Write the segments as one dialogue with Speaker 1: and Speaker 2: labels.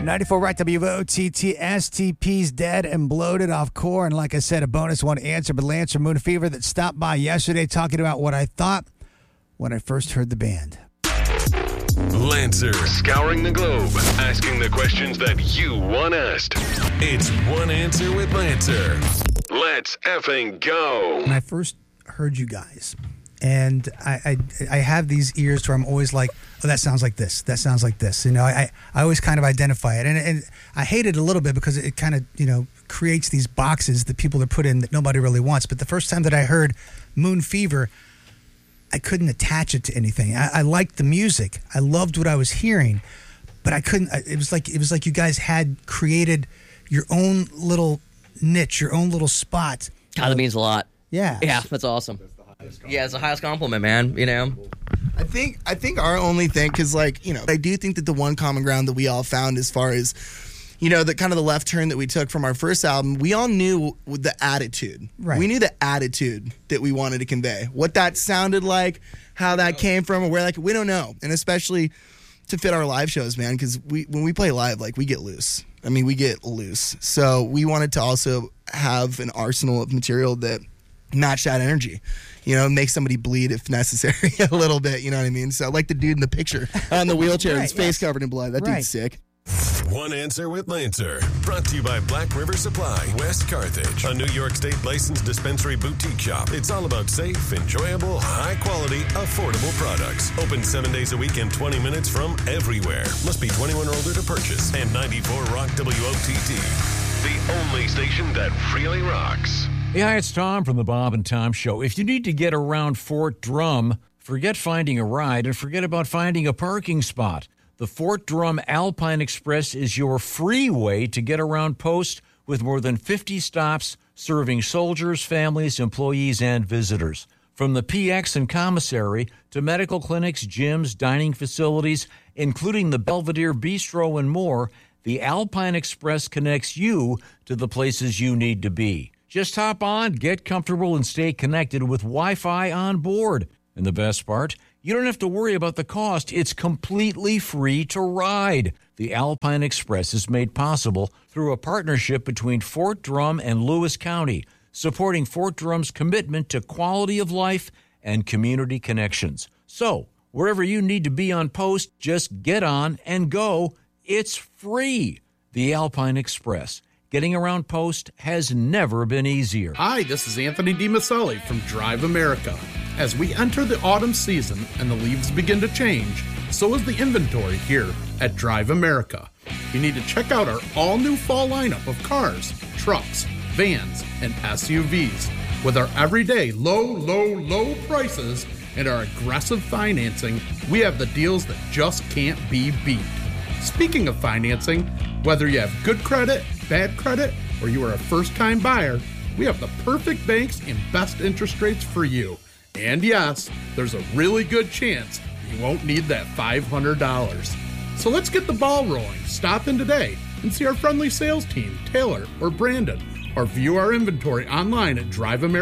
Speaker 1: 94 right, WOTT, STP's dead and bloated off core. And like I said, a bonus one answer, but Lance from Moon Fever that stopped by yesterday talking about what I thought when I first heard the band.
Speaker 2: Lancer, scouring the globe, asking the questions that you want asked. It's One Answer with Lancer. Let's effing go.
Speaker 1: When I first heard you guys, and I have these ears where I'm always like, oh, that sounds like this. That sounds like this. You know, I always kind of identify it. And I hate it a little bit because it kind of, you know, creates these boxes that people are put in that nobody really wants. But the first time that I heard Moon Fever, I couldn't attach it to anything. I liked the music. I loved what I was hearing, but I couldn't. It was like you guys had created your own little niche, your own little spot.
Speaker 3: God, that means a lot.
Speaker 1: Yeah.
Speaker 3: Yeah, that's awesome. Yeah, it's the highest compliment, man, you know?
Speaker 4: I think our only thing, because, like, you know, I do think that the one common ground that we all found as far as, you know, the kind of the left turn that we took from our first album, we all knew the attitude.
Speaker 1: Right.
Speaker 4: We knew the attitude that we wanted to convey. What that sounded like, how that came from, or where, like, we don't know. And especially to fit our live shows, man, because when we play live, like, we get loose. I mean, we get loose. So we wanted to also have an arsenal of material that matched that energy. You know, make somebody bleed if necessary a little bit, you know what I mean? So like the dude in the picture on the wheelchair, his face covered in blood. That dude's sick.
Speaker 2: One Answer with Lancer. Brought to you by Black River Supply, West Carthage. A New York State licensed dispensary boutique shop. It's all about safe, enjoyable, high-quality, affordable products. Open 7 days a week and 20 minutes from everywhere. Must be 21 or older to purchase. And 94 Rock WOTT. The only station that really rocks.
Speaker 5: Hey, hi, it's Tom from the Bob and Tom Show. If you need to get around Fort Drum, forget finding a ride and forget about finding a parking spot. The Fort Drum Alpine Express is your free way to get around Post with more than 50 stops serving soldiers, families, employees, and visitors. From the PX and commissary to medical clinics, gyms, dining facilities, including the Belvedere Bistro and more, the Alpine Express connects you to the places you need to be. Just hop on, get comfortable, and stay connected with Wi-Fi on board. And the best part, you don't have to worry about the cost. It's completely free to ride. The Alpine Express is made possible through a partnership between Fort Drum and Lewis County, supporting Fort Drum's commitment to quality of life and community connections. So, wherever you need to be on post, just get on and go. It's free. The Alpine Express. Getting around Post has never been easier.
Speaker 6: Hi, this is Anthony DiMaselli from Drive America. As we enter the autumn season and the leaves begin to change, so is the inventory here at Drive America. You need to check out our all-new fall lineup of cars, trucks, vans, and SUVs. With our everyday low prices and our aggressive financing, we have the deals that just can't be beat. Speaking of financing, whether you have good credit, bad credit, or you are a first-time buyer, we have the perfect banks and best interest rates for you. And yes, there's a really good chance you won't need that $500. So let's get the ball rolling. Stop in today and see our friendly sales team, Taylor or Brandon, or view our inventory online at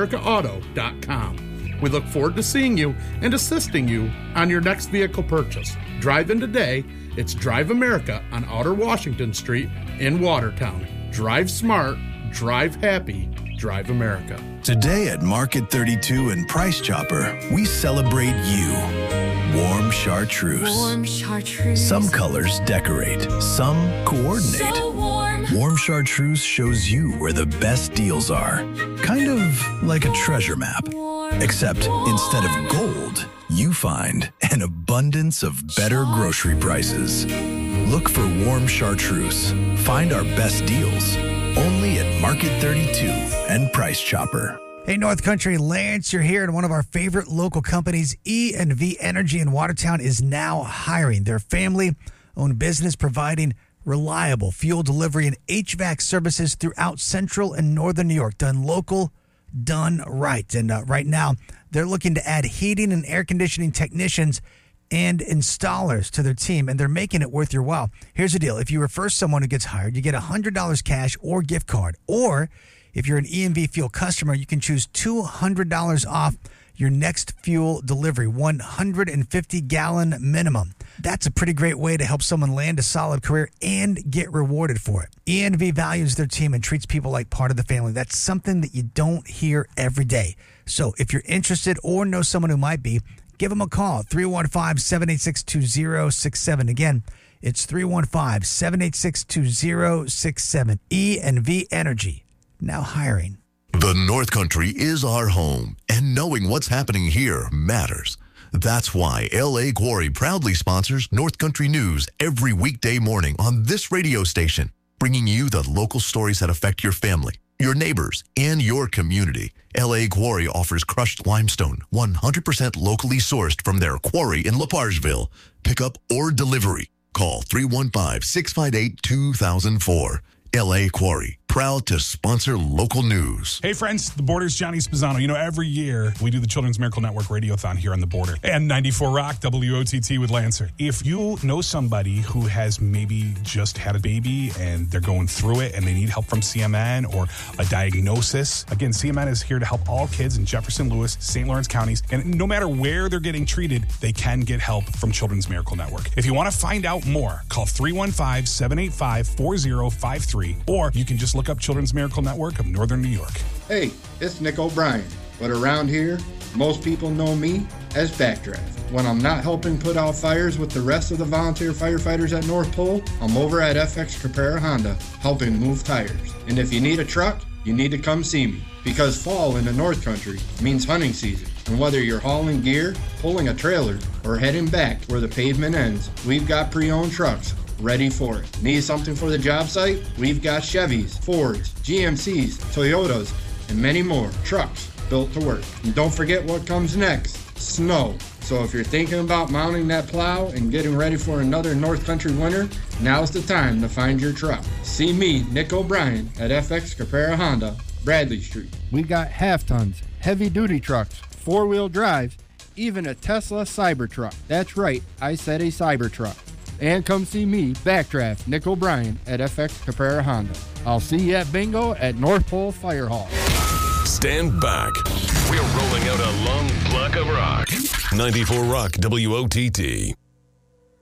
Speaker 6: driveamericaauto.com. We look forward to seeing you and assisting you on your next vehicle purchase. Drive in today. It's Drive America on Outer Washington Street in Watertown. Drive smart, drive happy, Drive America.
Speaker 7: Today at Market 32 and Price Chopper, we celebrate you. Warm chartreuse.
Speaker 8: Warm chartreuse.
Speaker 7: Some colors decorate, some coordinate.
Speaker 8: So warm.
Speaker 7: Warm chartreuse shows you where the best deals are. Kind of like a treasure map. Except instead of gold, you find an abundance of better grocery prices. Look for Warm Chartreuse. Find our best deals only at Market 32 and Price Chopper.
Speaker 1: Hey, North Country, Lance, you're here, and one of our favorite local companies, E&V Energy in Watertown, is now hiring. Their family-owned business providing reliable fuel delivery and HVAC services throughout Central and Northern New York. Done local, done right. And right now, they're looking to add heating and air conditioning technicians and installers to their team, and they're making it worth your while. Here's the deal. If you refer someone who gets hired, you get $100 cash or gift card. Or if you're an E&V Fuel customer, you can choose $200 off your next fuel delivery, 150-gallon minimum. That's a pretty great way to help someone land a solid career and get rewarded for it. ENV values their team and treats people like part of the family. That's something that you don't hear every day. So if you're interested or know someone who might be, give them a call, 315-786-2067. Again, it's 315-786-2067. ENV Energy, now hiring.
Speaker 9: The North Country is our home, and knowing what's happening here matters. That's why L.A. Quarry proudly sponsors North Country News every weekday morning on this radio station, bringing you the local stories that affect your family, your neighbors, and your community. L.A. Quarry offers crushed limestone, 100% locally sourced from their quarry in LaPargeville. Pickup or delivery. Call 315-658-2004. L.A. Quarry, proud to sponsor local news.
Speaker 10: Hey friends, the Border's Johnny Spazzano. You know, every year we do the Children's Miracle Network Radiothon here on the Border. And 94 Rock, WOTT with Lancer. If you know somebody who has maybe just had a baby and they're going through it and they need help from CMN or a diagnosis, again, CMN is here to help all kids in Jefferson, Lewis, St. Lawrence counties. And no matter where they're getting treated, they can get help from Children's Miracle Network. If you want to find out more, call 315-785-4053. Or you can just look up Children's Miracle Network of Northern New York.
Speaker 11: Hey, it's Nick O'Brien, but around here, most people know me as Backdraft. When I'm not helping put out fires with the rest of the volunteer firefighters at North Pole, I'm over at FX Caprara Honda, helping move tires. And if you need a truck, you need to come see me, because fall in the North Country means hunting season. And whether you're hauling gear, pulling a trailer, or heading back where the pavement ends, we've got pre-owned trucks ready for it. Need something for the job site? We've got Chevys, Fords, GMCs, Toyotas, and many more trucks built to work. And don't forget what comes next, snow. So if you're thinking about mounting that plow and getting ready for another North Country winter, now's the time to find your truck. See me, Nick O'Brien, at FX Caprara Honda, Bradley Street.
Speaker 12: We've got half-tons, heavy-duty trucks, four-wheel drives, even a Tesla Cybertruck. That's right, I said a Cybertruck. And come see me, Backdraft, Nick O'Brien, at FX Caprara Honda. I'll see you at bingo at North Pole Fire Hall.
Speaker 2: Stand back. We're rolling out a long block of rock. 94 Rock WOTT.